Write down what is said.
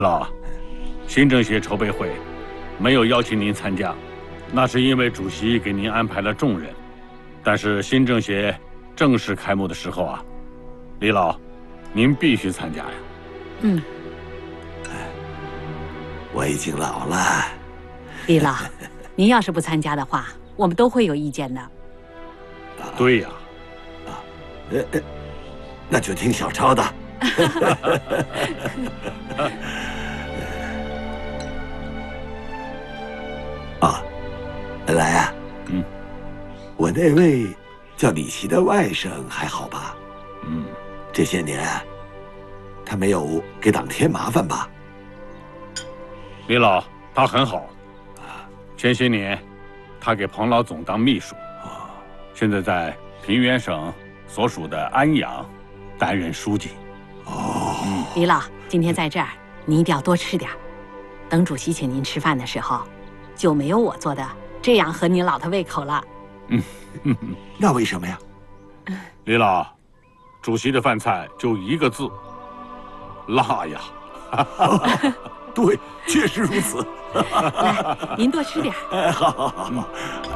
老，新政协筹备会没有邀请您参加，那是因为主席给您安排了重任。但是新政协正式开幕的时候啊，李老，您必须参加呀。 嗯， 我已经老了。 李老，您要是不参加的话，我们都会有意见的。 对呀。 那就听小超的。啊，来啊，我那位叫李琦的外甥还好吧？这些年他没有给党添麻烦吧？ 李老，他很好。前些年，他给彭老总当秘书，现在在平原省所属的安阳担任书记。 李老，今天在这儿，你一定要多吃点。等主席请您吃饭的时候，就没有我做的这样合您老的胃口了。 那为什么呀？ 李老，主席的饭菜就一个字：辣呀。 对，确实如此。 来，您多吃点。 好。